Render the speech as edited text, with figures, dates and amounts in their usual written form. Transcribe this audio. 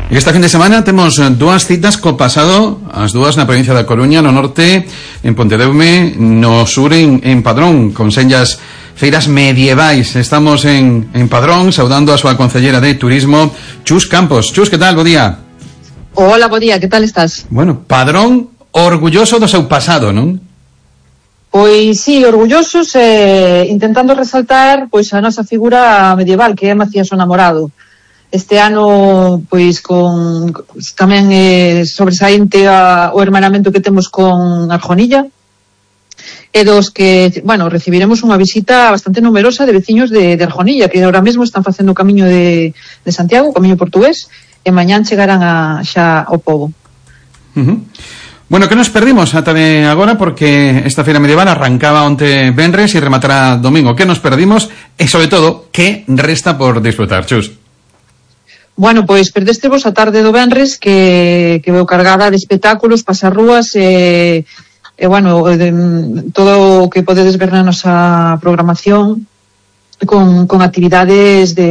E esta fin de semana temos dúas citas co pasado, as dúas na provincia da Coruña, no norte, en Pontedeume, no sur, en Padrón, con senllas feiras medievais. Estamos en Padrón, saudando a súa concellera de Turismo, Chus Campos. Chus, que tal? Bo día. Hola, bo día, que tal estás? Bueno, Padrón orgulloso do seu pasado, non? Pois sí, orgullosos, intentando resaltar pois a nosa figura medieval, que é Macías o Namorado. Este ano, pois, con tamén sobresaínte o hermanamento que temos con Arjonilla, e dos que, bueno, recibiremos unha visita bastante numerosa de veciños de Arjonilla, que ahora mesmo están facendo o camiño de Santiago, o camiño portugués, e mañán chegarán xa ao pobo. Bueno, que nos perdimos ata de agora, porque esta feira medieval arrancaba onte venres e rematará domingo. Que nos perdimos e, sobre todo, que resta por disfrutar, Chus? Bueno, pois perdestevos a tarde do venres que veu cargada de espectáculos, pasarrúas e bueno, todo o que podedes ver na nosa programación con actividades de